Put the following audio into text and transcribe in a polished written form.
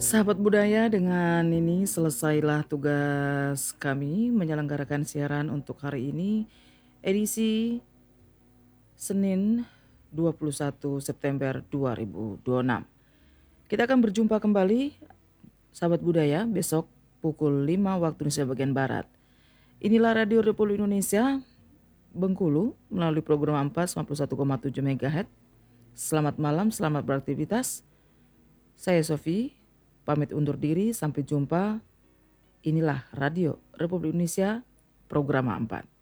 Sahabat budaya, dengan ini selesailah tugas kami menyelenggarakan siaran untuk hari ini, edisi Senin 21 September 2026. Kita akan berjumpa kembali, sahabat budaya, besok pukul 5 waktu Indonesia bagian Barat. Inilah Radio Republik Indonesia Bengkulu melalui program Ampas 91,7 MHz. Selamat malam, selamat beraktivitas. Saya Sofi, pamit undur diri, sampai jumpa. Inilah Radio Republik Indonesia, program 4.